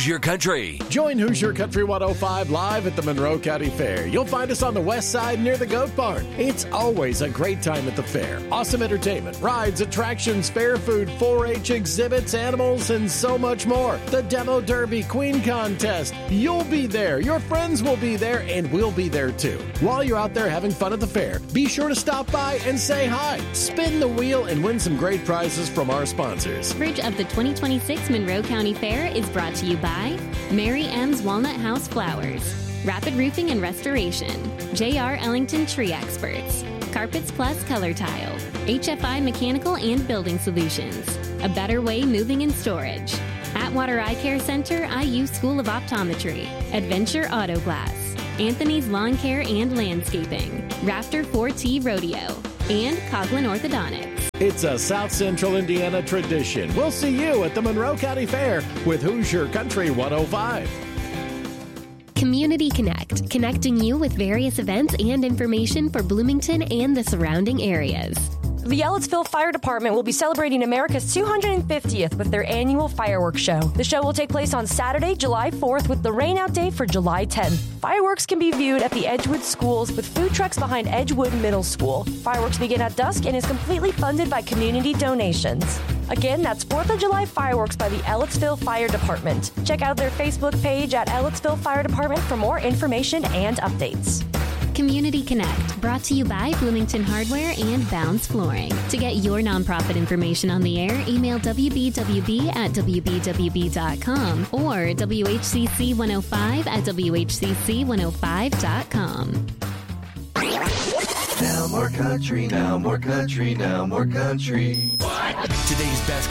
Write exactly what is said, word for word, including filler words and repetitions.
Hoosier Country. Join Hoosier Country one oh five live at the Monroe County Fair. You'll find us on the west side near the Goat Barn. It's always a great time at the fair. Awesome entertainment, rides, attractions, fair food, four H exhibits, animals, and so much more. The Demo Derby Queen Contest. You'll be there. Your friends will be there, and we'll be there too. While you're out there having fun at the fair, be sure to stop by and say hi. Spin the wheel and win some great prizes from our sponsors. Coverage of the twenty twenty-six Monroe County Fair is brought to you by Mary M's Walnut House Flowers, Rapid Roofing and Restoration, J R Ellington Tree Experts, Carpets Plus Color Tile, H F I Mechanical and Building Solutions, A Better Way Moving and Storage, Atwater Eye Care Center, I U School of Optometry, Adventure Auto Glass, Anthony's Lawn Care and Landscaping, Rafter four T Rodeo, and Coughlin Orthodontics. It's a South Central Indiana tradition. We'll see you at the Monroe County Fair with Hoosier Country one oh five. Community Connect, connecting you with various events and information for Bloomington and the surrounding areas. The Ellettsville Fire Department will be celebrating America's two hundred fiftieth with their annual fireworks show. The show will take place on Saturday, July fourth, with the rainout date for July tenth. Fireworks can be viewed at the Edgewood schools with food trucks behind Edgewood Middle School. Fireworks begin at dusk and is completely funded by community donations. Again, that's fourth of July fireworks by the Ellettsville Fire Department. Check out their Facebook page at Ellettsville Fire Department for more information and updates. Community Connect, brought to you by Bloomington Hardware and Bounds Flooring. To get your nonprofit information on the air, email w b w b at w b w b dot com or W H C C one oh five at w h c c one oh five dot com. Now more country, now more country, now more country. Today's best